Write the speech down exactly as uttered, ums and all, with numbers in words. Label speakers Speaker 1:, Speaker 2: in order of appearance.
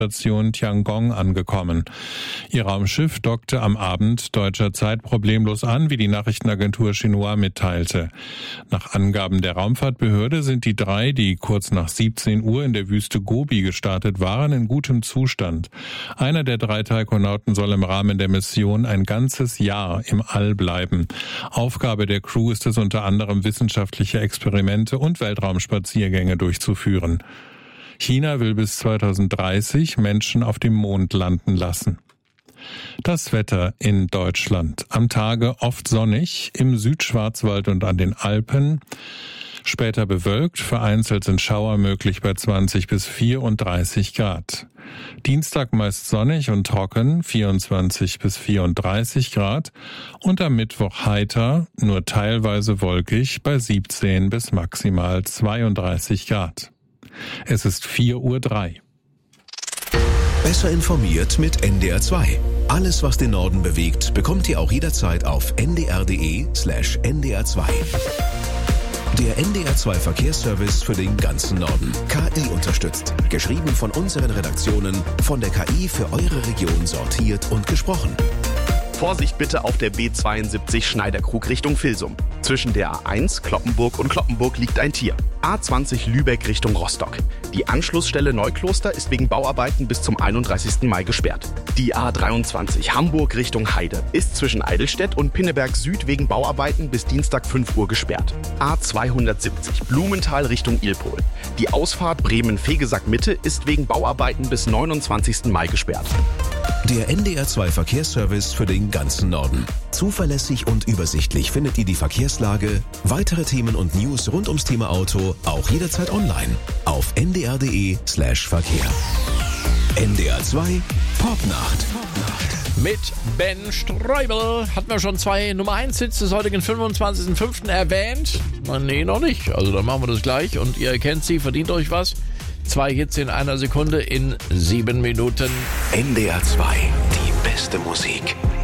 Speaker 1: Station Tiangong angekommen. Ihr Raumschiff dockte am Abend deutscher Zeit problemlos an, wie die Nachrichtenagentur Xinhua mitteilte. Nach Angaben der Raumfahrtbehörde sind die drei, die kurz nach siebzehn Uhr in der Wüste Gobi gestartet waren, in gutem Zustand. Einer der drei Taikonauten soll im Rahmen der Mission ein ganzes Jahr im All bleiben. Aufgabe der Crew ist es unter anderem, wissenschaftliche Experimente und Weltraumspaziergänge durchzuführen. China will bis zweitausenddreißig Menschen auf dem Mond landen lassen. Das Wetter in Deutschland. Am Tage oft sonnig, im Südschwarzwald und an den Alpen. Später bewölkt, vereinzelt sind Schauer möglich bei zwanzig bis vierunddreißig Grad. Dienstag meist sonnig und trocken, vierundzwanzig bis vierunddreißig Grad. Und am Mittwoch heiter, nur teilweise wolkig bei siebzehn bis maximal zweiunddreißig Grad. Es ist vier Uhr drei.
Speaker 2: Besser informiert mit N D R zwei. Alles, was den Norden bewegt, bekommt ihr auch jederzeit auf n d r punkt d e slash n d r zwei. Der N D R zwei Verkehrsservice für den ganzen Norden. K I unterstützt. Geschrieben von unseren Redaktionen, von der K I für eure Region sortiert und gesprochen.
Speaker 3: Vorsicht bitte auf der B zweiundsiebzig Schneiderkrug Richtung Vilsum. Zwischen der A eins Cloppenburg und Cloppenburg liegt ein Tier. A zwanzig Lübeck Richtung Rostock. Die Anschlussstelle Neukloster ist wegen Bauarbeiten bis zum einunddreißigsten Mai gesperrt. Die A dreiundzwanzig Hamburg Richtung Heide ist zwischen Eidelstedt und Pinneberg Süd wegen Bauarbeiten bis Dienstag fünf Uhr gesperrt. A zweihundertsiebzig Blumenthal Richtung Ilpol. Die Ausfahrt Bremen-Fegesack Mitte ist wegen Bauarbeiten bis neunundzwanzigsten Mai gesperrt.
Speaker 2: Der N D R zwei Verkehrsservice für den ganzen Norden. Zuverlässig und übersichtlich findet ihr die Verkehrslage, weitere Themen und News rund ums Thema Auto auch jederzeit online auf n d r punkt d e slash Verkehr. N D R zwei Popnacht.
Speaker 4: Mit Ben Streubel hatten wir schon zwei Nummer eins Hits des heutigen fünfundzwanzigsten fünften erwähnt. Na, nee, noch nicht. Also dann machen wir das gleich und ihr kennt sie, verdient euch was. Zwei Hits in einer Sekunde in sieben Minuten.
Speaker 2: N D R zwei, die beste Musik.